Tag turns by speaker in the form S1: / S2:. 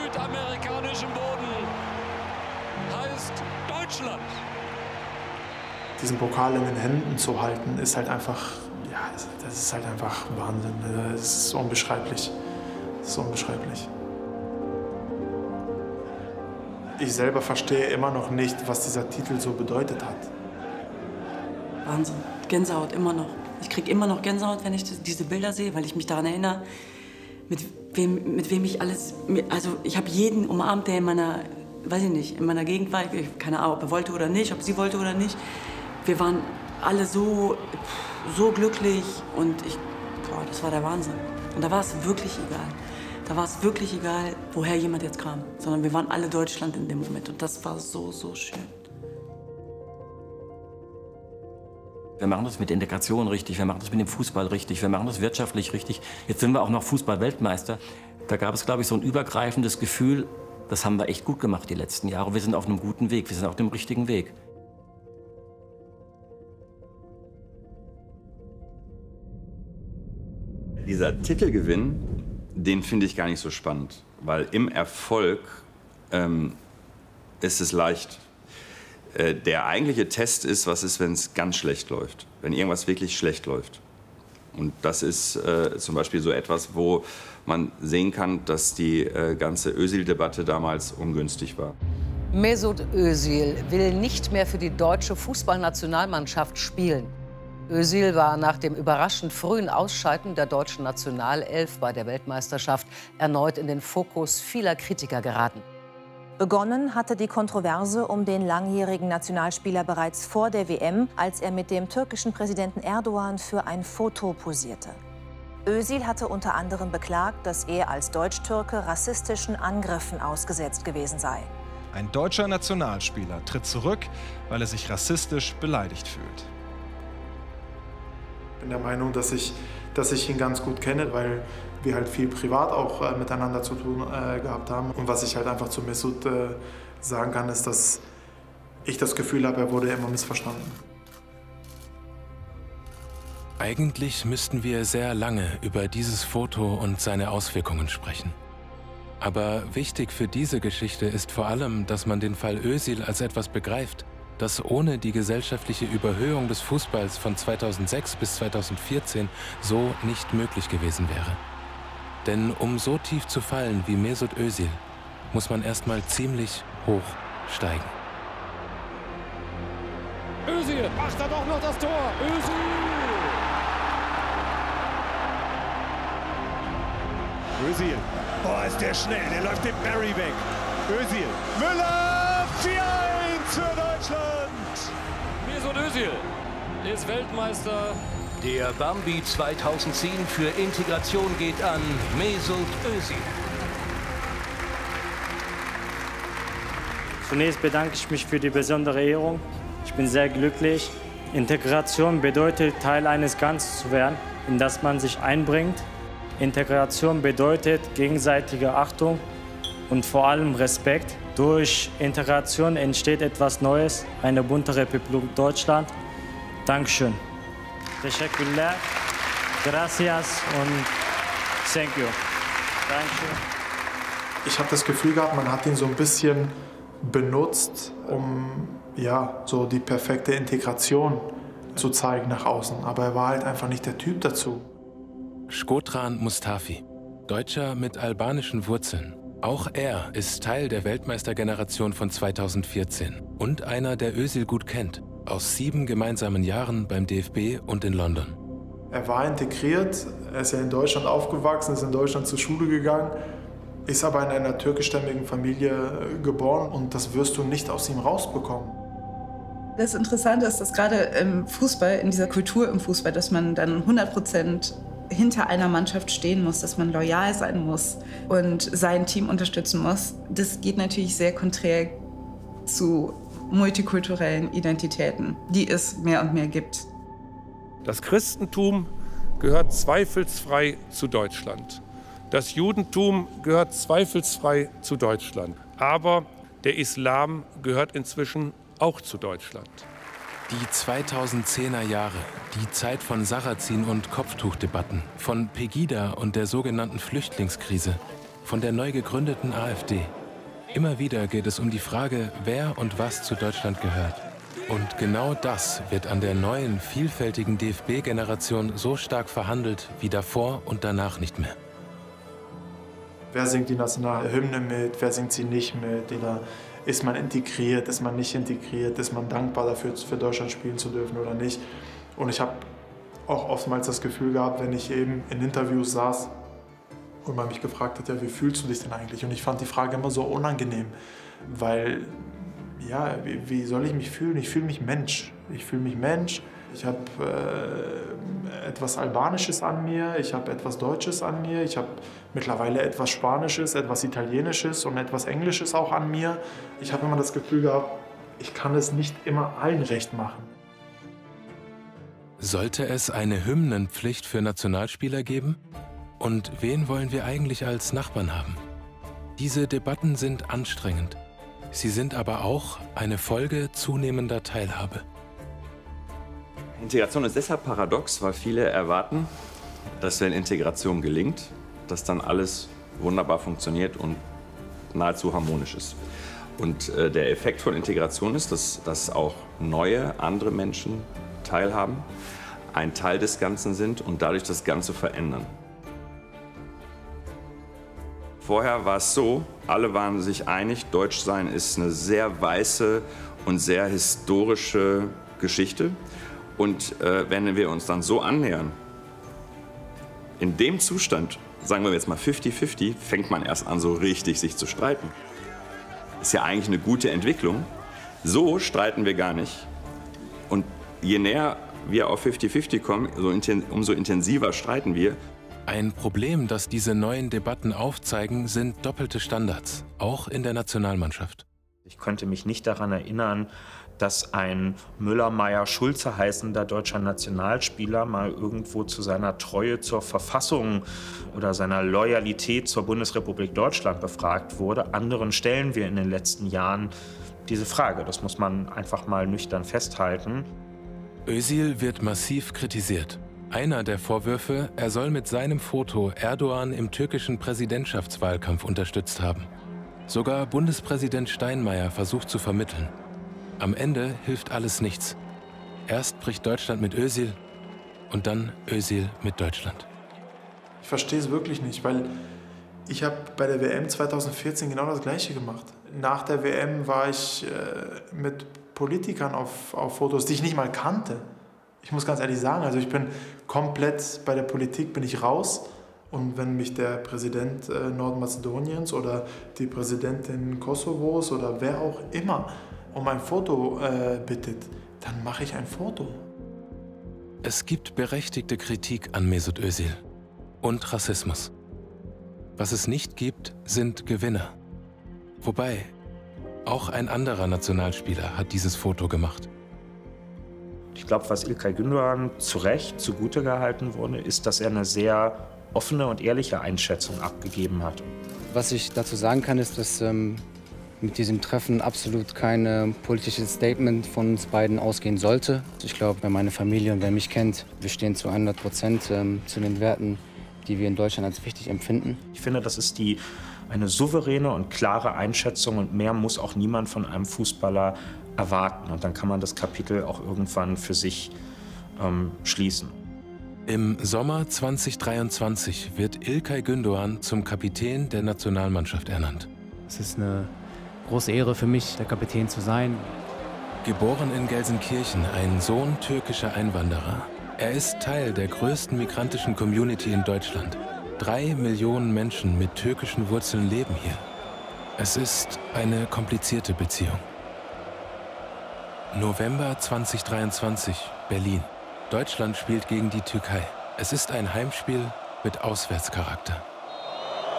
S1: südamerikanischem Boden heißt Deutschland.
S2: Diesen Pokal in den Händen zu halten, ist halt einfach, ja, das ist halt einfach Wahnsinn. Das ist unbeschreiblich. Das ist unbeschreiblich. Ich selber verstehe immer noch nicht, was dieser Titel so bedeutet hat.
S3: Wahnsinn. Gänsehaut, immer noch. Ich kriege immer noch Gänsehaut, wenn ich diese Bilder sehe, weil ich mich daran erinnere, mit wem ich alles... Also ich habe jeden umarmt, der in meiner, weiß ich nicht, in meiner Gegend war. Keine Ahnung, ob er wollte oder nicht, ob sie wollte oder nicht. Wir waren alle so glücklich und das war der Wahnsinn. Und da war es wirklich egal. Da war es wirklich egal, woher jemand jetzt kam. Sondern wir waren alle Deutschland in dem Moment. Und das war so, so schön.
S4: Wir machen das mit Integration richtig, wir machen das mit dem Fußball richtig, wir machen das wirtschaftlich richtig. Jetzt sind wir auch noch Fußball-Weltmeister. Da gab es, glaube ich, so ein übergreifendes Gefühl, das haben wir echt gut gemacht die letzten Jahre. Wir sind auf einem guten Weg, wir sind auf dem richtigen Weg.
S5: Dieser Titelgewinn, den finde ich gar nicht so spannend, weil im Erfolg ist es leicht. Der eigentliche Test ist, was ist, wenn es ganz schlecht läuft, wenn irgendwas wirklich schlecht läuft. Und das ist zum Beispiel so etwas, wo man sehen kann, dass die ganze Özil-Debatte damals ungünstig war.
S6: Mesut Özil will nicht mehr für die deutsche Fußballnationalmannschaft spielen. Özil war nach dem überraschend frühen Ausscheiden der deutschen Nationalelf bei der Weltmeisterschaft erneut in den Fokus vieler Kritiker geraten.
S7: Begonnen hatte die Kontroverse um den langjährigen Nationalspieler bereits vor der WM, als er mit dem türkischen Präsidenten Erdogan für ein Foto posierte. Özil hatte unter anderem beklagt, dass er als Deutsch-Türke rassistischen Angriffen ausgesetzt gewesen sei.
S8: Ein deutscher Nationalspieler tritt zurück, weil er sich rassistisch beleidigt fühlt.
S2: Ich bin der Meinung, dass ich ihn ganz gut kenne, weil wir halt viel privat auch miteinander zu tun gehabt haben. Und was ich halt einfach zu Mesut sagen kann, ist, dass ich das Gefühl habe, er wurde immer missverstanden.
S9: Eigentlich müssten wir sehr lange über dieses Foto und seine Auswirkungen sprechen. Aber wichtig für diese Geschichte ist vor allem, dass man den Fall Özil als etwas begreift, das ohne die gesellschaftliche Überhöhung des Fußballs von 2006 bis 2014 so nicht möglich gewesen wäre. Denn um so tief zu fallen wie Mesut Özil, muss man erstmal ziemlich hoch steigen.
S1: Özil macht da doch noch das Tor. Özil!
S10: Özil. Boah, ist der schnell. Der läuft den Barry weg. Özil. Müller. 4-1 für Deutschland.
S1: Mesut Özil ist Weltmeister.
S11: Der Bambi 2010 für Integration geht an Mesut Özil.
S12: Zunächst bedanke ich mich für die besondere Ehrung. Ich bin sehr glücklich. Integration bedeutet, Teil eines Ganzen zu werden, in das man sich einbringt. Integration bedeutet gegenseitige Achtung und vor allem Respekt. Durch Integration entsteht etwas Neues, eine bunte Republik Deutschland. Dankeschön. Teşekkürler, gracias und thank you. Dankeschön.
S2: Ich habe das Gefühl gehabt, man hat ihn so ein bisschen benutzt, um ja, so die perfekte Integration zu zeigen nach außen. Aber er war halt einfach nicht der Typ dazu.
S9: Shkodran Mustafi, Deutscher mit albanischen Wurzeln. Auch er ist Teil der Weltmeistergeneration von 2014 und einer, der Özil gut kennt, aus 7 gemeinsamen Jahren beim DFB und in London.
S2: Er war integriert, er ist ja in Deutschland aufgewachsen, ist in Deutschland zur Schule gegangen, ist aber in einer türkischstämmigen Familie geboren und das wirst du nicht aus ihm rausbekommen.
S13: Das Interessante ist, dass gerade im Fußball, in dieser Kultur im Fußball, dass man dann 100% hinter einer Mannschaft stehen muss, dass man loyal sein muss und sein Team unterstützen muss. Das geht natürlich sehr konträr zu multikulturellen Identitäten, die es mehr und mehr gibt.
S14: Das Christentum gehört zweifelsfrei zu Deutschland. Das Judentum gehört zweifelsfrei zu Deutschland. Aber der Islam gehört inzwischen auch zu Deutschland.
S9: Die 2010er Jahre, die Zeit von Sarrazin- und Kopftuchdebatten, von Pegida und der sogenannten Flüchtlingskrise, von der neu gegründeten AfD. Immer wieder geht es um die Frage, wer und was zu Deutschland gehört. Und genau das wird an der neuen, vielfältigen DFB-Generation so stark verhandelt wie davor und danach nicht mehr.
S2: Wer singt die Nationalhymne mit, wer singt sie nicht mit? Oder ist man integriert, ist man nicht integriert, ist man dankbar dafür, für Deutschland spielen zu dürfen oder nicht? Und ich habe auch oftmals das Gefühl gehabt, wenn ich eben in Interviews saß und man mich gefragt hat, ja, wie fühlst du dich denn eigentlich? Und ich fand die Frage immer so unangenehm, weil, ja, wie soll ich mich fühlen? Ich fühle mich Mensch. Ich fühle mich Mensch. Ich habe etwas Albanisches an mir, ich habe etwas Deutsches an mir, ich habe mittlerweile etwas Spanisches, etwas Italienisches und etwas Englisches auch an mir. Ich habe immer das Gefühl gehabt, ich kann es nicht immer allen recht machen.
S9: Sollte es eine Hymnenpflicht für Nationalspieler geben? Und wen wollen wir eigentlich als Nachbarn haben? Diese Debatten sind anstrengend. Sie sind aber auch eine Folge zunehmender Teilhabe.
S5: Integration ist deshalb paradox, weil viele erwarten, dass wenn Integration gelingt, dass dann alles wunderbar funktioniert und nahezu harmonisch ist. Und der Effekt von Integration ist, dass auch neue, andere Menschen teilhaben, ein Teil des Ganzen sind und dadurch das Ganze verändern. Vorher war es so, alle waren sich einig, Deutschsein ist eine sehr weiße und sehr historische Geschichte. Und wenn wir uns dann so annähern, in dem Zustand, sagen wir jetzt mal 50-50, fängt man erst an, so richtig sich zu streiten. Ist ja eigentlich eine gute Entwicklung. So streiten wir gar nicht. Und je näher wir auf 50-50 kommen, umso intensiver streiten wir.
S9: Ein Problem, das diese neuen Debatten aufzeigen, sind doppelte Standards, auch in der Nationalmannschaft.
S15: Ich könnte mich nicht daran erinnern, dass ein Müller-Meyer-Schulze heißender deutscher Nationalspieler mal irgendwo zu seiner Treue zur Verfassung oder seiner Loyalität zur Bundesrepublik Deutschland befragt wurde. Anderen stellen wir in den letzten Jahren diese Frage. Das muss man einfach mal nüchtern festhalten.
S9: Özil wird massiv kritisiert. Einer der Vorwürfe, er soll mit seinem Foto Erdogan im türkischen Präsidentschaftswahlkampf unterstützt haben. Sogar Bundespräsident Steinmeier versucht zu vermitteln. Am Ende hilft alles nichts. Erst bricht Deutschland mit Özil und dann Özil mit Deutschland.
S2: Ich verstehe es wirklich nicht, weil ich habe bei der WM 2014 genau das Gleiche gemacht. Nach der WM war ich mit Politikern auf Fotos, die ich nicht mal kannte. Ich muss ganz ehrlich sagen, also ich bin komplett bei der Politik bin ich raus. Und wenn mich der Präsident Nordmazedoniens oder die Präsidentin Kosovos oder wer auch immer um ein Foto bittet, dann mache ich ein Foto.
S9: Es gibt berechtigte Kritik an Mesut Özil und Rassismus. Was es nicht gibt, sind Gewinner. Wobei, auch ein anderer Nationalspieler hat dieses Foto gemacht.
S15: Ich glaube, was İlkay Gündoğan zu Recht zugute gehalten wurde, ist, dass er eine sehr offene und ehrliche Einschätzung abgegeben hat.
S16: Was ich dazu sagen kann, ist, dass mit diesem Treffen absolut kein politisches Statement von uns beiden ausgehen sollte. Ich glaube, wer meine Familie und wer mich kennt, wir stehen zu 100% zu den Werten, die wir in Deutschland als wichtig empfinden.
S15: Ich finde, das ist eine souveräne und klare Einschätzung und mehr muss auch niemand von einem Fußballer erwarten. Und dann kann man das Kapitel auch irgendwann für sich schließen.
S9: Im Sommer 2023 wird İlkay Gündoğan zum Kapitän der Nationalmannschaft ernannt.
S17: Es ist eine große Ehre für mich, der Kapitän zu sein.
S9: Geboren in Gelsenkirchen, ein Sohn türkischer Einwanderer. Er ist Teil der größten migrantischen Community in Deutschland. 3 Millionen Menschen mit türkischen Wurzeln leben hier. Es ist eine komplizierte Beziehung. November 2023, Berlin. Deutschland spielt gegen die Türkei. Es ist ein Heimspiel mit Auswärtscharakter.